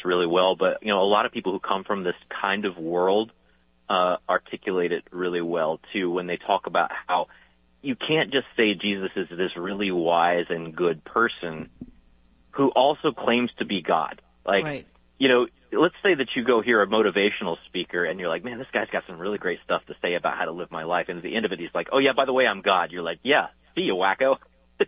really well, but, a lot of people who come from this kind of world articulate it really well, too, when they talk about how you can't just say Jesus is this really wise and good person who also claims to be God. Right. Let's say that you go hear a motivational speaker and you're like, man, this guy's got some really great stuff to say about how to live my life. And at the end of it, he's like, oh, yeah, by the way, I'm God. You're like, yeah, see you, wacko.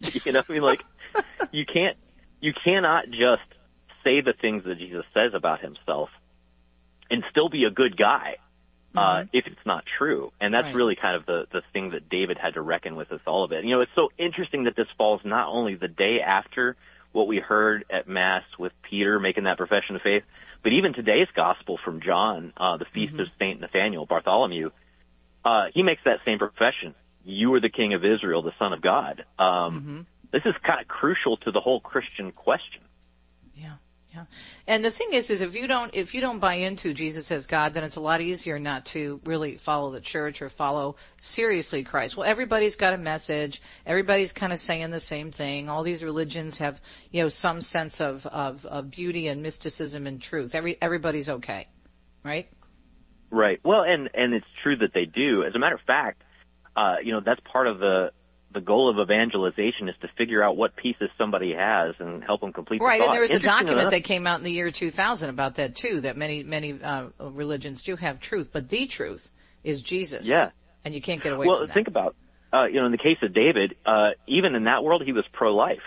You cannot just say the things that Jesus says about himself and still be a good guy if it's not true. And that's really kind of the thing that David had to reckon with all of it. It's so interesting that this falls not only the day after what we heard at Mass with Peter making that profession of faith, but even today's gospel from John, the feast of Saint Nathaniel, Bartholomew, he makes that same profession. You are the King of Israel, the Son of God. This is kind of crucial to the whole Christian question. Yeah. And the thing is if you don't buy into Jesus as God, then it's a lot easier not to really follow the church or follow seriously Christ. Well, everybody's got a message. Everybody's kind of saying the same thing. All these religions have, some sense of beauty and mysticism and truth. Everybody's okay, right? Right. Well, and it's true that they do. As a matter of fact, that's part of the goal of evangelization is to figure out what pieces somebody has and help them complete the thought. Right, and there was a document that came out in the year 2000 about that too, that many religions do have truth, but the truth is Jesus. Yeah. And you can't get away from that. Well, think about, in the case of David, even in that world, he was pro-life.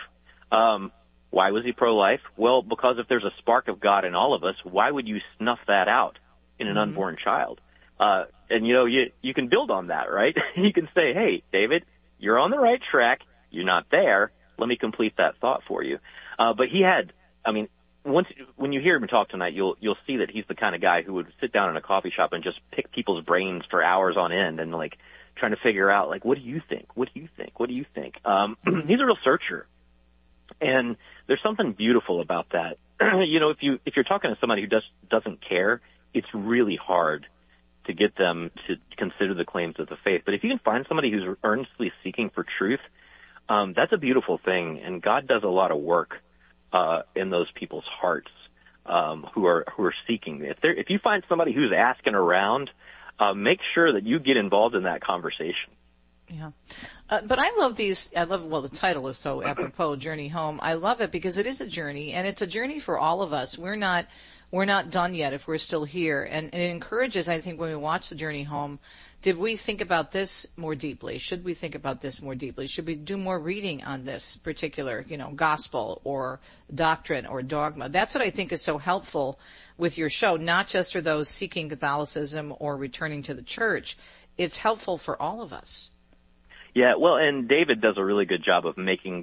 Why was he pro-life? Well, because if there's a spark of God in all of us, why would you snuff that out in an unborn child? And you can build on that, right? You can say, hey, David, you're on the right track. You're not there. Let me complete that thought for you. But he had, when you hear him talk tonight, you'll see that he's the kind of guy who would sit down in a coffee shop and just pick people's brains for hours on end and trying to figure out what do you think? What do you think? What do you think? He's a real searcher. And there's something beautiful about that. If you're talking to somebody who doesn't care, it's really hard to get them to consider the claims of the faith. But if you can find somebody who's earnestly seeking for truth, that's a beautiful thing. And God does a lot of work in those people's hearts who are seeking. If you find somebody who's asking around, make sure that you get involved in that conversation. Yeah. But the title is so apropos, Journey Home. I love it because it is a journey, and it's a journey for all of us. We're not done yet if we're still here. And it encourages, I think, when we watch the Journey Home, did we think about this more deeply? Should we think about this more deeply? Should we do more reading on this particular, gospel or doctrine or dogma? That's what I think is so helpful with your show, not just for those seeking Catholicism or returning to the church. It's helpful for all of us. Yeah, well, and David does a really good job of making,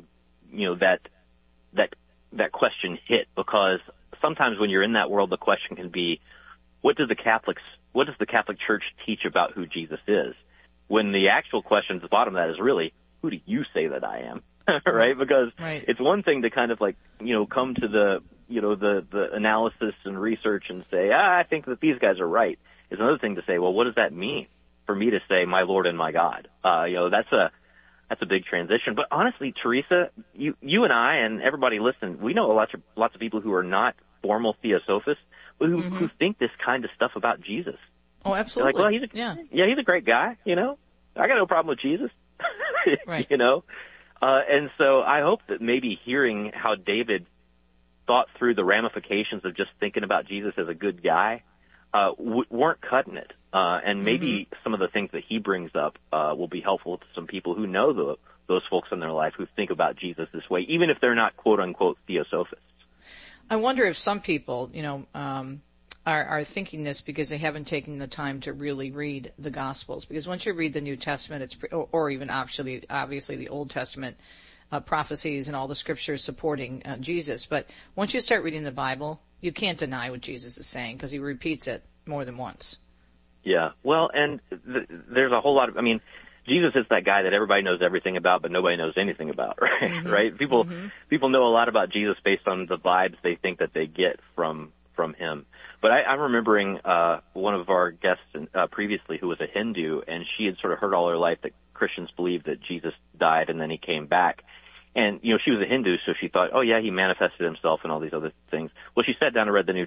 that question hit, because sometimes when you're in that world, the question can be, what does the Catholic Church teach about who Jesus is? When the actual question at the bottom of that is really, who do you say that I am? Right? Because It's one thing to kind of come to the analysis and research and say, I think that these guys are right. It's another thing to say, well, what does that mean for me to say my Lord and my God? That's a big transition. But honestly, Teresa, you and I and everybody listening, we know lots of people who are not formal theosophists, but who think this kind of stuff about Jesus. Oh, absolutely. They're like, well, he's a great guy. I got no problem with Jesus. Right. And so I hope that maybe hearing how David thought through the ramifications of just thinking about Jesus as a good guy weren't cutting it. And maybe some of the things that he brings up will be helpful to some people who know those folks in their life who think about Jesus this way, even if they're not quote-unquote theosophists. I wonder if some people, are thinking this because they haven't taken the time to really read the Gospels. Because once you read the New Testament, or even obviously the Old Testament prophecies and all the scriptures supporting Jesus, but once you start reading the Bible, you can't deny what Jesus is saying because he repeats it more than once. Yeah, well, and there's a whole lot of, Jesus is that guy that everybody knows everything about, but nobody knows anything about, right? Right? People know a lot about Jesus based on the vibes they think that they get from him. But I'm remembering one of our guests previously who was a Hindu, and she had sort of heard all her life that Christians believe that Jesus died and then he came back. And, she was a Hindu, so she thought, oh, yeah, he manifested himself and all these other things. Well, she sat down and read the New